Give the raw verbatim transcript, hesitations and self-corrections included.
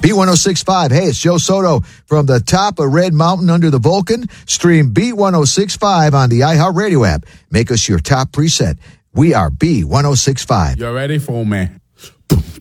B one oh six point five. Hey, it's Joe Soto from the top of Red Mountain under the Vulcan. Stream B one oh six point five on the iHeartRadio app. Make us your top preset. We are B one oh six point five. You ready for me?